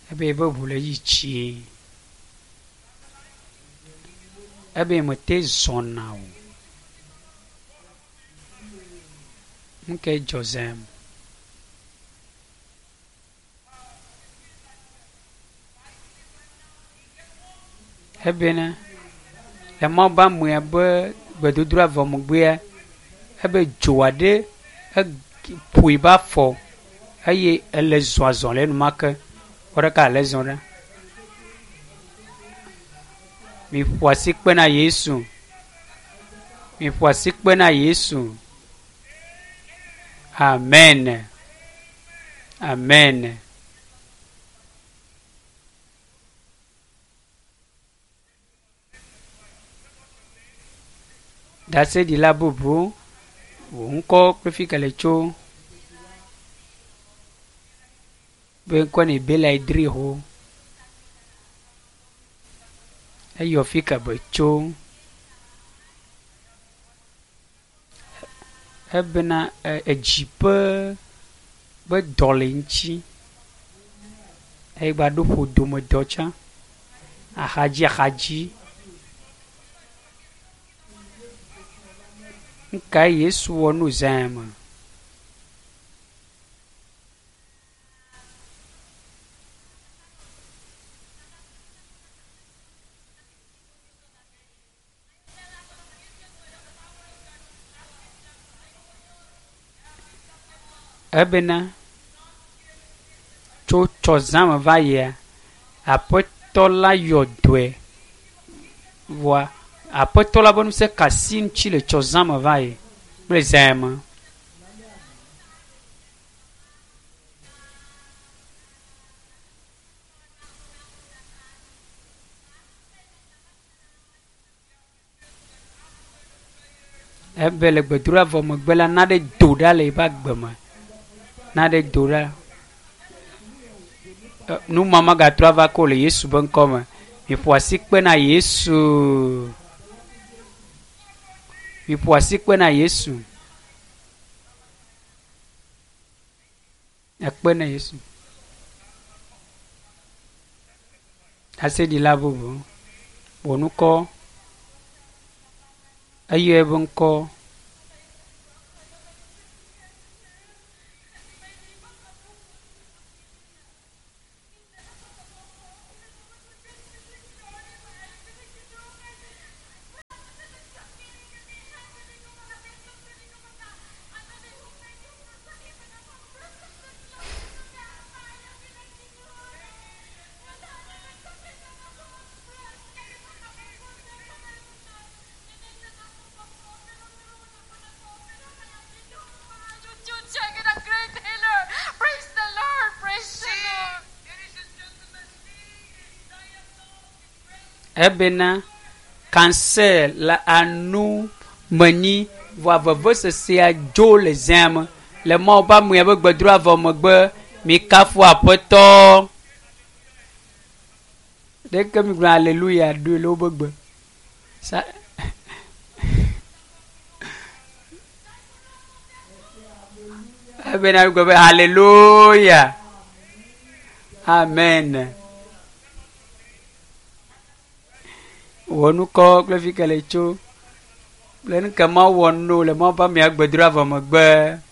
ebe be bule yi tsi ebe me te zɔna o nke jɔzɛm ebe ne le ma ba mue be gbedodro avɔ megbea ebe dzo aɖe ƒoe ba fɔ eye ele zɔzɔ le enumake wɔ ɖeka le zɔ ɖe miƒo asi kpe na Yesu miƒo asi kpe na Yesu amen amen dase di la bubu wo ŋkɔ kple fi ke le tso be ŋkɔ ne be la idri ho eyɔ fi ke be tso ebena edzi be dɔ le ŋtsi eye gba ɖo ƒodomedɔ tsã axadzi nka Yesu wɔ nu zã me ebena tso tsɔ zã me va yia aƒetɔ la yɔ dɔe vɔa aƒetɔ la be nusẽ kasi ŋtsi le tsɔ zã me va yi kple zã me ebe le gbedro avɔ megbe la naɖe do ɖa le yiƒe agbe me naɖe do ɖa numama gatrɔ ava ko le Yesu be ŋkɔ me miƒo asi kpe na Yesu miƒo asi kpe na Yesu ekpe na Yesu aseɖila bubu wò nukɔ eyɔ ebe ŋkɔ ebena cancer le anu menyi vɔ vevesesea dzo le zã me le mawo ba mue be gbedro avɔ megbe mi kafu aƒetɔ ɖeke mi gblɔ aleluya do le wobe gbe sa ebena mi gblɔ be aleluya amen wɔ nukɔ kple fi ke le tso le nu ke ma wɔ no le ma ba mia gbedro avɔ megbe